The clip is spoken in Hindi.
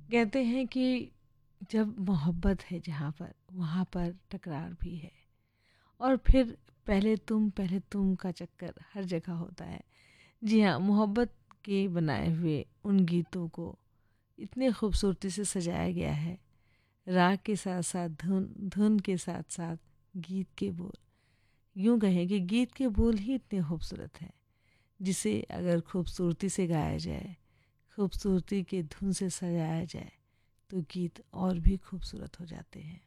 कहते हैं कि जब मोहब्बत है जहाँ पर, वहाँ पर टकरार भी है। और फिर पहले तुम का चक्कर हर जगह होता है। जी हाँ, मोहब्बत के बनाए हुए उन गीतों को इतने खूबसूरती से सजाया गया है। राग के साथ साथ धुन, धुन के साथ साथ गीत के बोल। यूँ कहें कि गीत के बोल ही इतने खूबसूरत हैं, जिसे अगर खूबसूरती से गाया जाए, खूबसूरती के धुन से सजाया जाए, तो गीत और भी खूबसूरत हो जाते हैं।